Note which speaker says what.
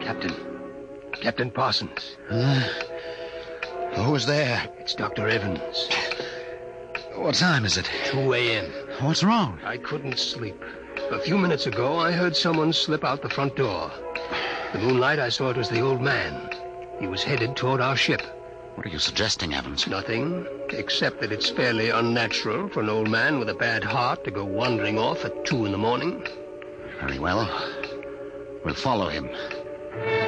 Speaker 1: Captain Parsons.
Speaker 2: Who's there?
Speaker 1: It's Dr. Evans.
Speaker 2: What time is it?
Speaker 1: 2 a.m.
Speaker 2: What's wrong?
Speaker 1: I couldn't sleep. A few minutes ago, I heard someone slip out the front door. The moonlight, I saw it was the old man. He was headed toward our ship.
Speaker 2: What are you suggesting, Evans?
Speaker 1: Nothing, except that it's fairly unnatural for an old man with a bad heart to go wandering off at 2 in the morning.
Speaker 2: Very well. We'll follow him.